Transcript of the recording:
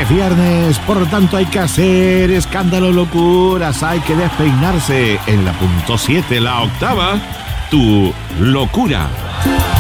Es viernes, por lo tanto hay que hacer escándalo, locuras, hay que despeinarse. En la punto 7, la octava, tu locura.